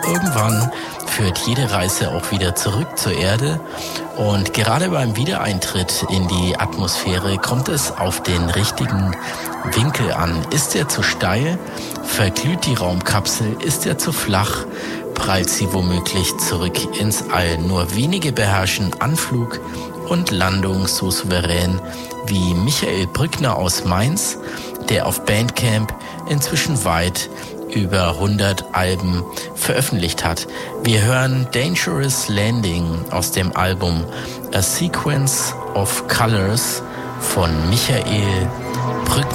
irgendwann führt jede Reise auch wieder zurück zur Erde. Und gerade beim Wiedereintritt in die Atmosphäre kommt es auf den richtigen Winkel an. Ist er zu steil, verglüht die Raumkapsel, ist er zu flach, prallt sie womöglich zurück ins All. Nur wenige beherrschen Anflug und Landung so souverän wie Michael Brückner aus Mainz, der auf Bandcamp inzwischen weit über 100 Alben veröffentlicht hat. Wir hören Dangerous Landing aus dem Album A Sequence of Colors von Michael Brückner.